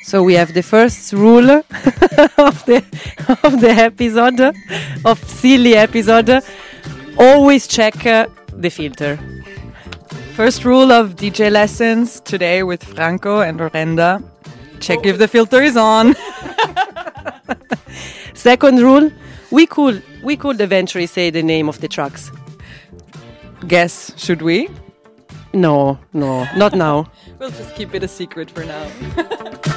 So we have the first rule of the episode, of silly episode. Always check the filter. First rule of DJ lessons today with Franco and Orenda. Check if the filter is on. Second rule, we could eventually say the name of the tracks. Guess, should we? No, not now. We'll just keep it a secret for now.